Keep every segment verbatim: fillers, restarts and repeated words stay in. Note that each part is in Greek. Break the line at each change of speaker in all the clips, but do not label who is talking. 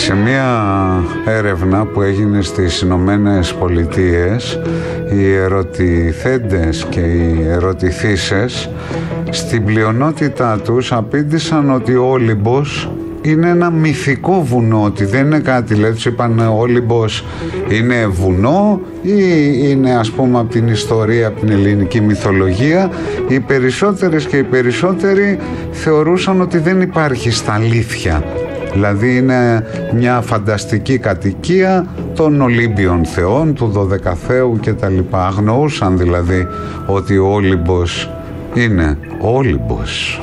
Σε μια έρευνα που έγινε στις Ηνωμένες Πολιτείες, οι ερωτηθέντες και οι ερωτηθήσεις στην πλειονότητά τους απήντησαν ότι ο Όλυμπος είναι ένα μυθικό βουνό, ότι δεν είναι κάτι, δηλαδή τους είπαν ο Όλυμπος είναι βουνό ή είναι ας πούμε από την ιστορία, από την ελληνική μυθολογία. Οι περισσότερες και οι περισσότεροι θεωρούσαν ότι δεν υπάρχει στα αλήθεια. Δηλαδή είναι μια φανταστική κατοικία των Ολύμπιων θεών, του Δωδεκαθέου και τα λοιπά. Αγνοούσαν δηλαδή ότι ο Όλυμπος είναι ο Όλυμπος.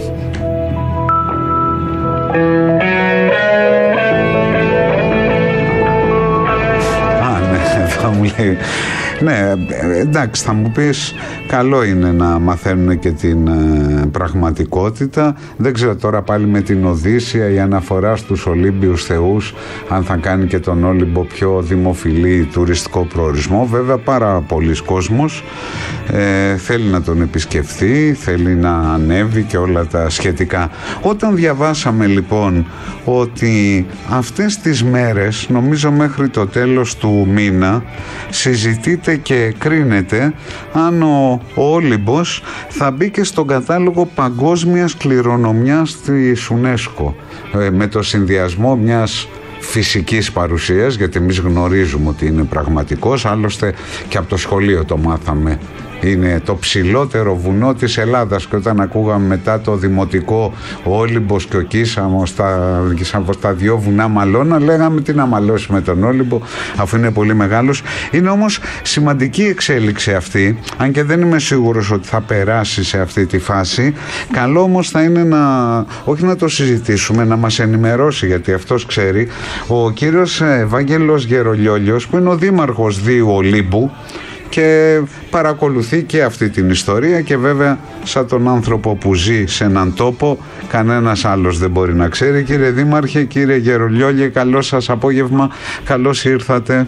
Α, ναι, θα μου λέει. Ναι, εντάξει, θα μου πεις, καλό είναι να μαθαίνουν και την ε, πραγματικότητα. Δεν ξέρω τώρα πάλι με την Οδύσσεια, η αναφορά στους Ολύμπιους θεούς, αν θα κάνει και τον Όλυμπο πιο δημοφιλή τουριστικό προορισμό. Βέβαια πάρα πολλοί κόσμος ε, θέλει να τον επισκεφθεί, θέλει να ανέβει και όλα τα σχετικά. Όταν διαβάσαμε λοιπόν ότι αυτές τις μέρες, νομίζω μέχρι το τέλος του μήνα, συζητείται και κρίνεται αν ο, ο Όλυμπος θα μπει και στον κατάλογο παγκόσμιας κληρονομιάς της UNESCO, ε, με το συνδυασμό μιας φυσικής παρουσίας, γιατί εμείς γνωρίζουμε ότι είναι πραγματικός, άλλωστε και από το σχολείο το μάθαμε. Είναι το ψηλότερο βουνό της Ελλάδας και όταν ακούγαμε μετά το δημοτικό ο Όλυμπος και ο Κίσαμος, τα, τα δυο βουνά μαλώνα, λέγαμε τι να μαλώσουμε τον Όλυμπο αφού είναι πολύ μεγάλος. Είναι όμως σημαντική εξέλιξη αυτή, αν και δεν είμαι σίγουρος ότι θα περάσει σε αυτή τη φάση. Καλό όμως θα είναι να, όχι να το συζητήσουμε, να μας ενημερώσει, γιατί αυτός ξέρει, ο κύριος Ευάγγελος Γερολιόλιος, που είναι ο δήμαρχος Δίου Ολύμπου και παρακολουθεί και αυτή την ιστορία, και βέβαια σαν τον άνθρωπο που ζει σε έναν τόπο κανένας άλλος δεν μπορεί να ξέρει. Κύριε Δήμαρχε, κύριε Γερολιόλιε, καλό σας απόγευμα, καλώς ήρθατε.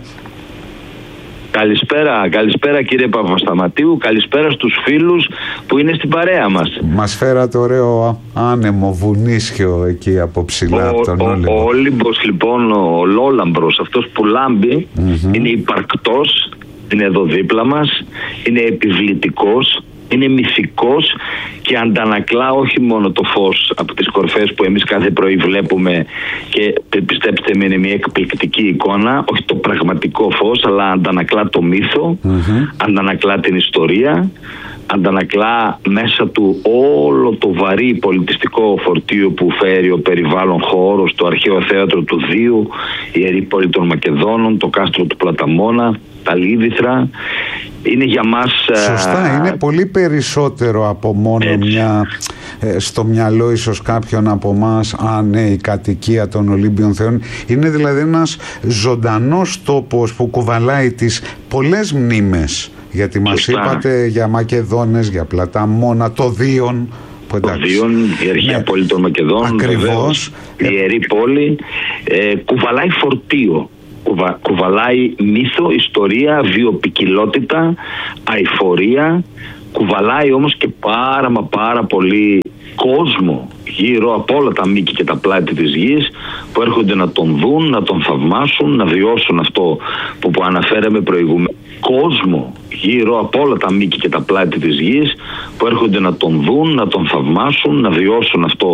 Καλησπέρα, καλησπέρα κύριε Παπασταματίου, καλησπέρα στους φίλους που είναι στην παρέα μας.
Μας φέρατε ωραίο άνεμο βουνίσιο εκεί από ψηλά από τον Όλυμπο.
Ο Όλυμπος λοιπόν, ο Λόλαμπρος, αυτός που λάμπει, mm-hmm. είναι υπαρκτός, είναι εδώ δίπλα μας, είναι επιβλητικός, είναι μυθικός και αντανακλά όχι μόνο το φως από τις κορφές που εμείς κάθε πρωί βλέπουμε και πιστέψτε με είναι μια εκπληκτική εικόνα, όχι το πραγματικό φως, αλλά αντανακλά το μύθο, mm-hmm. αντανακλά την ιστορία, αντανακλά μέσα του όλο το βαρύ πολιτιστικό φορτίο που φέρει ο περιβάλλον χώρος, το αρχαίο θέατρο του Δίου, η Ιερή Πόλη των Μακεδόνων, το κάστρο του Πλαταμόνα, τα Λίβηθρα. Είναι για μας...
Σωστά, είναι πολύ περισσότερο από μόνο έτσι. Μια... Ε, στο μυαλό ίσως κάποιον από εμάς, α ναι, η κατοικία των Ολύμπιων Θεών. Είναι δηλαδή ένας ζωντανός τόπος που κουβαλάει τις πολλές μνήμες. Γιατί μας Σωστά. είπατε για Μακεδόνες, για Πλαταμόνα, το Δίον.
Το Δίον, η αρχαία ναι. πόλη των Μακεδόνων.
Ακριβώς.
Η Ιερή Πόλη ε, κουβαλάει φορτίο. Κουβα, κουβαλάει μύθο, ιστορία, βιοποικιλότητα, αειφορία. Κουβαλάει όμως και πάρα μα πάρα πολύ κόσμο γύρω από όλα τα μήκη και τα πλάτη της γης που έρχονται να τον δουν, να τον θαυμάσουν, να βιώσουν αυτό που, που αναφέραμε προηγουμένως. Κόσμο γύρω από όλα τα μήκη και τα πλάτη της γης που έρχονται να τον δουν, να τον θαυμάσουν, να βιώσουν αυτό